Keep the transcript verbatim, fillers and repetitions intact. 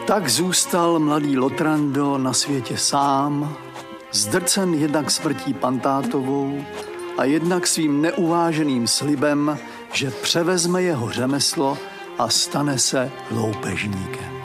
Tak zůstal mladý Lotrando na světě sám, zdrcen jednak smrtí Pantátovou a jednak svým neuváženým slibem, že převezme jeho řemeslo a stane se loupežníkem.